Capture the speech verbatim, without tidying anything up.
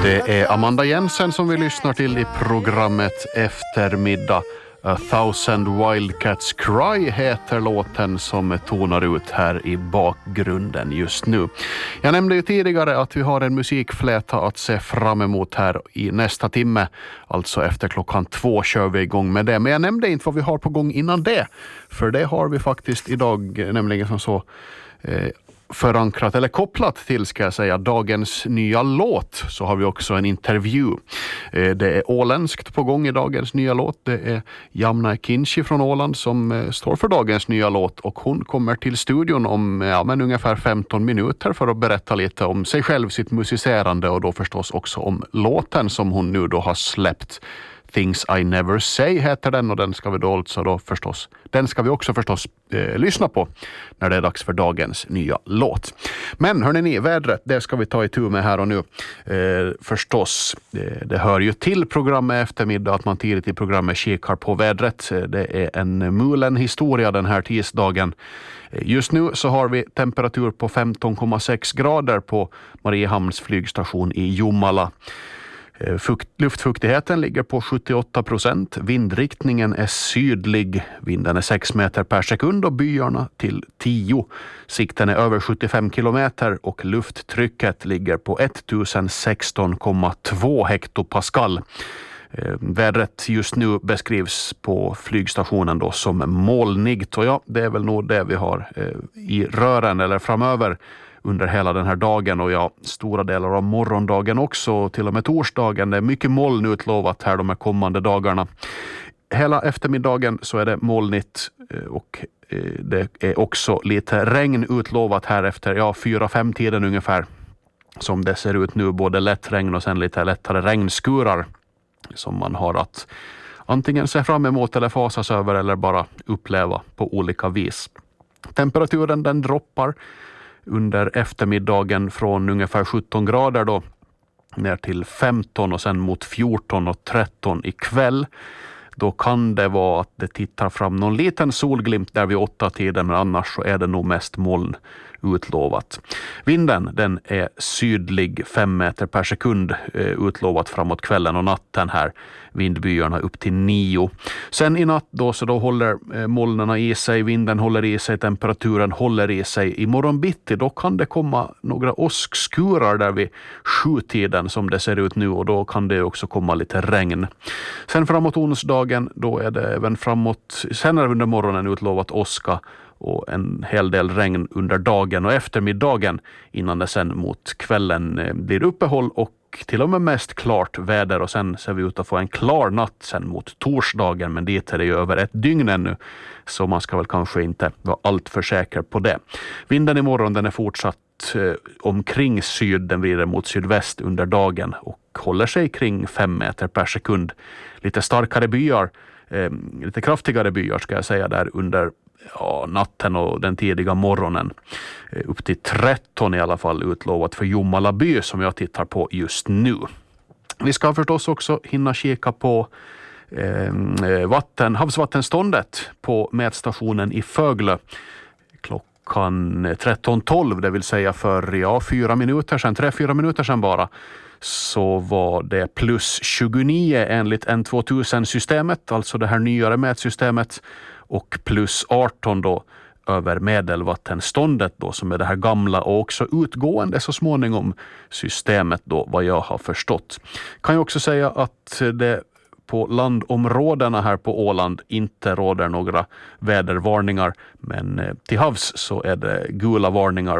Det är Amanda Jensen som vi lyssnar till i programmet Eftermiddag. A Thousand Wildcats Cry heter låten som tonar ut här i bakgrunden just nu. Jag nämnde ju tidigare att vi har en musikfläta att se fram emot här i nästa timme. Alltså efter klockan två kör vi igång med det. Men jag nämnde inte vad vi har på gång innan det. För det har vi faktiskt idag, nämligen som så... Eh, förankrat eller kopplat till, ska jag säga, dagens nya låt, så har vi också en intervju. Det är åländskt på gång i dagens nya låt. Det är Jamna Kinchi från Åland som står för dagens nya låt, och hon kommer till studion om ja, men ungefär femton minuter för att berätta lite om sig själv, sitt musicerande, och då förstås också om låten som hon nu då har släppt. Things I Never Say heter den, och den ska vi då alltså då förstås, den ska vi också förstås eh, lyssna på när det är dags för dagens nya låt. Men hörni ni, vädret, det ska vi ta itu med här och nu. Eh, förstås, det, det hör ju till programmet Eftermiddag att man tidigt i programmet kikar på vädret. Det är en mulen historia den här tisdagen. Just nu så har vi temperatur på femton komma sex grader på Mariehamns flygstation i Jomala. Fukt, luftfuktigheten ligger på sjuttioåtta procent. Vindriktningen är sydlig. Vinden är sex meter per sekund och byarna till tio. Sikten är över sjuttiofem kilometer och lufttrycket ligger på ettusensexton komma två hektopascal. Vädret just nu beskrivs på flygstationen då som molnigt, och ja, det är väl nog det vi har i rören eller framöver under hela den här dagen, och ja, stora delar av morgondagen också, till och med torsdagen. Det är mycket moln utlovat här de här kommande dagarna. Hela eftermiddagen så är det molnigt, och det är också lite regn utlovat här efter ja, fyra fem tiden ungefär, som det ser ut nu, både lätt regn och sen lite lättare regnskurar som man har att antingen se fram emot eller fasas över eller bara uppleva på olika vis. Temperaturen den droppar under eftermiddagen från ungefär sjutton grader då ner till femton och sen mot fjorton och tretton ikväll. Då kan det vara att det tittar fram någon liten solglimt där vid åtta tiden, men annars så är det nog mest moln utlovat. Vinden den är sydlig fem meter per sekund eh, utlovat framåt kvällen och natten här. Vindbyarna upp till nio. Sen i natt då så då håller eh, molnerna i sig, vinden håller i sig, temperaturen håller i sig. I morgon bitti då kan det komma några åskskurar där vid sju tiden som det ser ut nu, och då kan det också komma lite regn. Sen framåt onsdagen då är det även framåt, sen är det under morgonen utlovat åska och en hel del regn under dagen och eftermiddagen, innan det sen mot kvällen blir uppehåll och till och med mest klart väder, och sen ser vi ut att få en klar natt sen mot torsdagen, men dit är det ju över ett dygn ännu, så man ska väl kanske inte vara allt för säker på det. Vinden imorgon den är fortsatt eh, omkring syd, den vrider mot sydväst under dagen och håller sig kring fem meter per sekund. Lite starkare byar, eh, lite kraftigare byar ska jag säga där under ja, natten och den tidiga morgonen. Upp till tretton i alla fall utlovat för Jomala by som jag tittar på just nu. Vi ska förstås också hinna kika på eh, vatten, havsvattenståndet på mätstationen i Föglö klockan tretton tolv, det vill säga för ja, fyra minuter sedan, tre, fyra minuter sedan bara, så var det plus tjugonio enligt N tvåtusen-systemet, alltså det här nyare mätsystemet, och plus arton då över medelvattenståndet då, som är det här gamla och också utgående så småningom systemet då, vad jag har förstått. Kan jag också säga att det på landområdena här på Åland inte råder några vädervarningar, men till havs så är det gula varningar